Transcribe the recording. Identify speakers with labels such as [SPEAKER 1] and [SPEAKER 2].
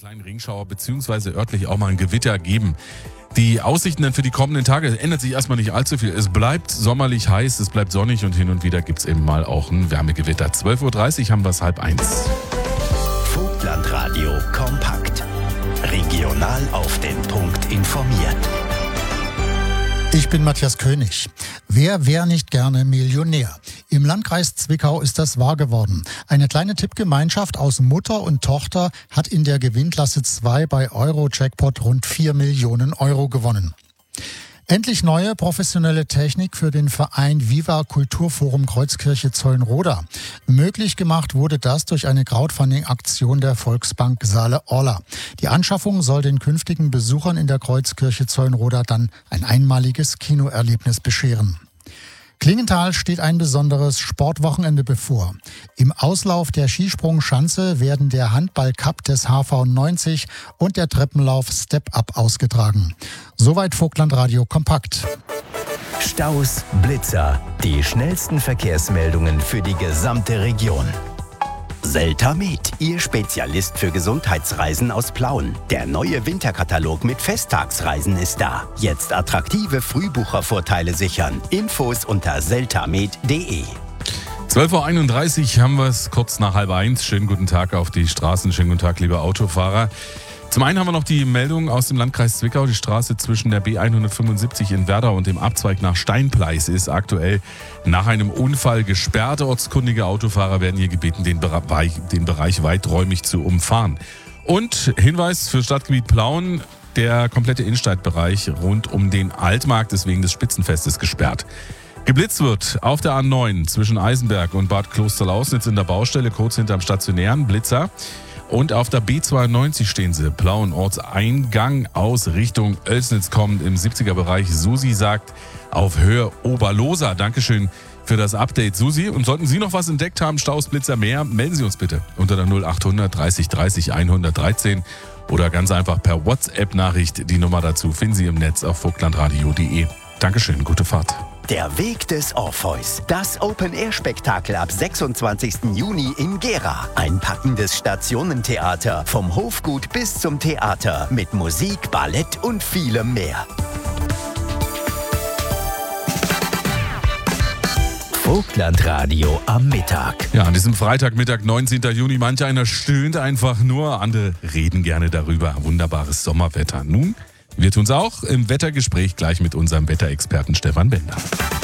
[SPEAKER 1] kleinen Regenschauer bzw. örtlich auch mal ein Gewitter geben. Die Aussichten dann für die kommenden Tage ändert sich erstmal nicht allzu viel. Es bleibt sommerlich heiß, es bleibt sonnig und hin und wieder gibt es eben mal auch ein Wärmegewitter. 12.30 Uhr haben wir es 12:30.
[SPEAKER 2] Vogtlandradio kompakt. Regional auf den Punkt informiert.
[SPEAKER 3] Ich bin Matthias König. Wer wäre nicht gerne Millionär? Im Landkreis Zwickau ist das wahr geworden. Eine kleine Tippgemeinschaft aus Mutter und Tochter hat in der Gewinnklasse 2 bei Euro-Jackpot rund 4 Millionen Euro gewonnen. Endlich neue professionelle Technik für den Verein Viva Kulturforum Kreuzkirche Zeulenroda. Möglich gemacht wurde das durch eine Crowdfunding-Aktion der Volksbank Saale Orla. Die Anschaffung soll den künftigen Besuchern in der Kreuzkirche Zeulenroda dann ein einmaliges Kinoerlebnis bescheren. Klingenthal steht ein besonderes Sportwochenende bevor. Im Auslauf der Skisprungschanze werden der Handball-Cup des HV 90 und der Treppenlauf Step-Up ausgetragen. Soweit Vogtlandradio kompakt.
[SPEAKER 2] Staus, Blitzer, die schnellsten Verkehrsmeldungen für die gesamte Region. Seltamed, Ihr Spezialist für Gesundheitsreisen aus Plauen. Der neue Winterkatalog mit Festtagsreisen ist da. Jetzt attraktive Frühbuchervorteile sichern. Infos unter seltamed.de.
[SPEAKER 1] 12.31 Uhr haben wir es, kurz nach 12:30. Schönen guten Tag auf die Straßen, schönen guten Tag, liebe Autofahrer. Zum einen haben wir noch die Meldung aus dem Landkreis Zwickau. Die Straße zwischen der B175 in Werder und dem Abzweig nach Steinpleis ist aktuell nach einem Unfall gesperrt. Ortskundige Autofahrer werden hier gebeten, den Bereich weiträumig zu umfahren. Und Hinweis für Stadtgebiet Plauen: der komplette Innenstadtbereich rund um den Altmarkt ist wegen des Spitzenfestes gesperrt. Geblitzt wird auf der A9 zwischen Eisenberg und Bad Klosterlausnitz in der Baustelle, kurz hinterm stationären Blitzer. Und auf der B92 stehen sie, Plauen Ortseingang aus Richtung Oelsnitz kommend im 70er-Bereich. Susi sagt auf Höhe Oberloser. Dankeschön für das Update, Susi. Und sollten Sie noch was entdeckt haben, Staus, Blitzer, mehr, melden Sie uns bitte unter der 0800 30 30 113 oder ganz einfach per WhatsApp-Nachricht. Die Nummer dazu finden Sie im Netz auf vogtlandradio.de. Dankeschön, gute Fahrt.
[SPEAKER 2] Der Weg des Orpheus. Das Open-Air-Spektakel ab 26. Juni in Gera. Ein packendes Stationentheater. Vom Hofgut bis zum Theater. Mit Musik, Ballett und vielem mehr. Vogtlandradio am Mittag.
[SPEAKER 1] Ja, an diesem Freitagmittag, 19. Juni, manch einer stöhnt einfach nur, andere reden gerne darüber. Wunderbares Sommerwetter. Nun, wir tun's auch im Wettergespräch gleich mit unserem Wetterexperten Stefan Bender.